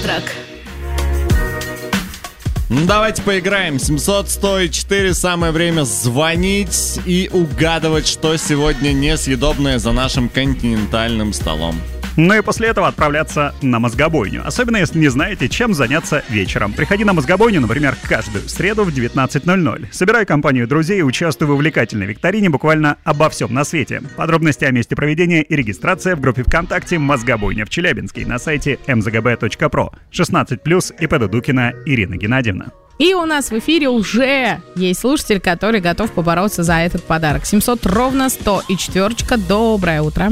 трек. Давайте поиграем. 700-104. Самое время звонить и угадывать, что сегодня несъедобное за нашим континентальным столом. Ну и после этого отправляться на мозгобойню. Особенно если не знаете, чем заняться вечером. Приходи на мозгобойню, например, каждую среду в 19:00. Собирай компанию друзей и участвуй в увлекательной викторине буквально обо всем на свете. Подробности о месте проведения и регистрация в группе ВКонтакте «Мозгобойня в Челябинске» на сайте mzgb.pro. 16+, и Дудукина Ирина Геннадьевна. И у нас в эфире уже есть слушатель, который готов побороться за этот подарок. 700 ровно 100 и 4. Доброе утро.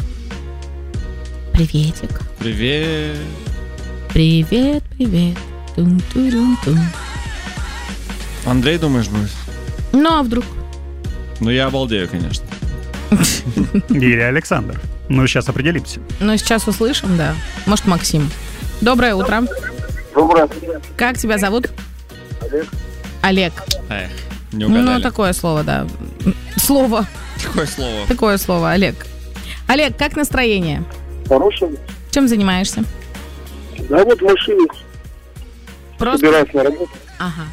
Приветик. Привет. Привет, привет. Тум-турум-тум. Андрей, думаешь, будет? Ну, а вдруг? Ну, я обалдею, конечно. Или Александр. Ну, сейчас определимся. Ну, сейчас услышим, да. Может, Максим. Доброе утро. Доброе. Как тебя зовут? Олег. Олег. Эх, не угадали. Ну, такое слово, да. Слово. Какое слово? Такое слово, Олег. Олег, как настроение? Хорошего. Чем занимаешься? Да вот в машине. Просто... Собираюсь на работу. Ага.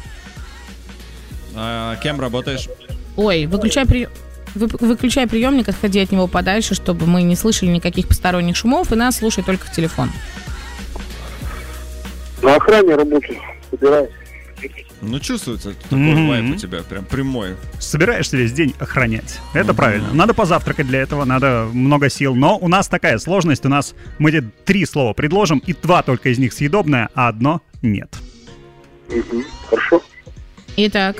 А кем работаешь? Ой, выключай приемник, отходи от него подальше, чтобы мы не слышали никаких посторонних шумов, и нас слушай только в телефон. На охране работаю. Собираюсь. Ну, чувствуется такой вайб у тебя, прям прямой. Собираешься весь день охранять. Это правильно. Надо позавтракать для этого, надо много сил. Но у нас такая сложность. У нас мы тебе 3 слова предложим, и 2 только из них съедобное, а 1 нет. Хорошо. Итак,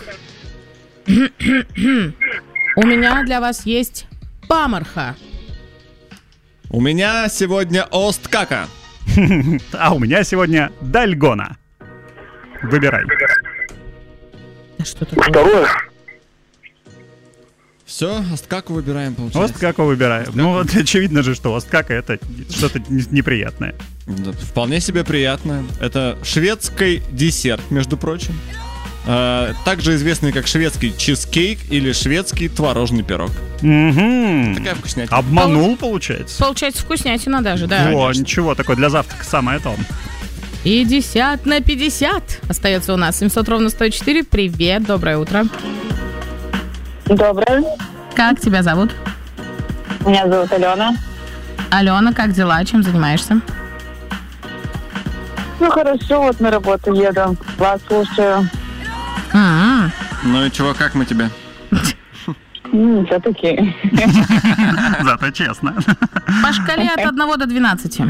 у меня для вас есть памарха. У меня сегодня осткака. А у меня сегодня дальгона. Выбирай. Да что такое? Второе. Все, осткаку выбираем, получается. Осткаку выбираем. Ну вот очевидно же, что осткака это что-то неприятное. Да, вполне себе приятно. Это шведский десерт, между прочим. Также известный как шведский чизкейк или шведский творожный пирог. Такая вкуснятина. Обманул, получается. Получается вкуснятина даже, да. О, ничего, такое для завтрака самое то. 50 на 50 остается у нас. 700 ровно 104. Привет, доброе утро. Доброе. Как тебя зовут? Меня зовут Алена. Алена, как дела? Чем занимаешься? Ну хорошо, вот на работу еду. Вас слушаю. Ну и чего, как мы тебе? Все-таки. Зато честно. По шкале от 1 до 12.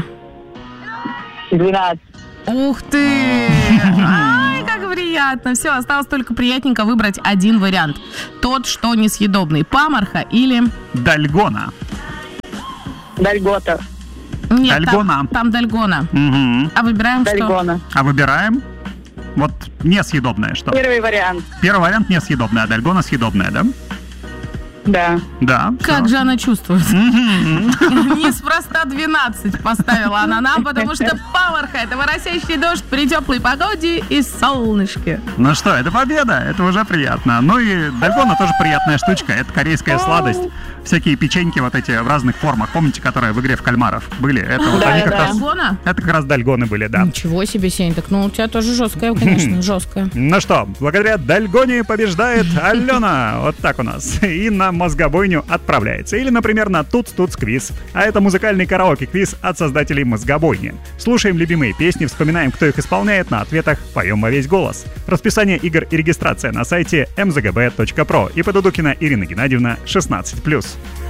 12. Ух ты! Ай, как приятно. Все, осталось только приятненько выбрать один вариант. Тот, что несъедобный. Памарха или... Дальгона. Дальгота. Нет, дальгона. Там дальгона. А выбираем Дальгона. что? А выбираем вот несъедобное что? Первый вариант. Первый вариант несъедобное, а дальгона съедобное, да? Да. Да. Как же она чувствует? Неспроста 12 поставила она нам, потому что памарха — это моросящий дождь при теплой погоде и солнышке. Ну что, это победа, это уже приятно. Ну и дальгона тоже приятная штучка, это корейская сладость. Всякие печеньки вот эти в разных формах, помните, которые в игре в кальмаров были? Это вот они как раз... Дальгона? Это как раз дальгоны были, да. Ничего себе, Сень, так ну у тебя тоже жесткая, конечно, жесткая. Ну что, благодаря дальгоне побеждает Алена. Вот так у нас. И на мозгобойню отправляется. Или, например, на Туц-Туц-квиз. А это музыкальный караоке-квиз от создателей мозгобойни. Слушаем любимые песни, вспоминаем, кто их исполняет, на ответах поем во весь голос. Расписание игр и регистрация на сайте mzgb.pro. И Дудукина Ирина Геннадьевна, 16+.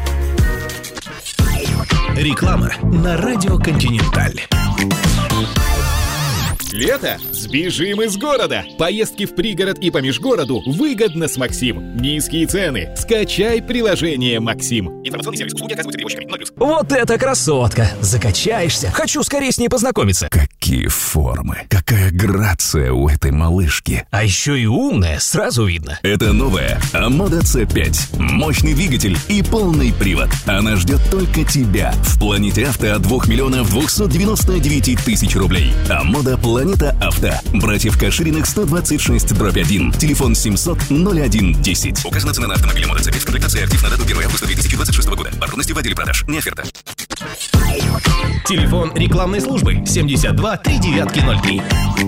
Реклама на радио «Континенталь». Лето? Сбежим из города! Поездки в пригород и по межгороду выгодно с Максим. Низкие цены. Скачай приложение Максим. Информационный сервис услуги оказывается перевозчиками. 0+. Вот это красотка! Закачаешься. Хочу скорее с ней познакомиться. Какие формы, какая грация у этой малышки. А еще и умная, сразу видно. Это новая Амода C5. Мощный двигатель и полный привод. Она ждет только тебя. В Планете Авто от 2 299 000 рублей. Амода Планета Авто. Братьев Кашириных 126/1. Телефон 700-01-10. Указана цена на автомобиль Амода C5 в комплектации актив на дату 1 августа 2026 года. Подробности в отделе продаж. Не оферта. Телефон рекламной службы 72 3903.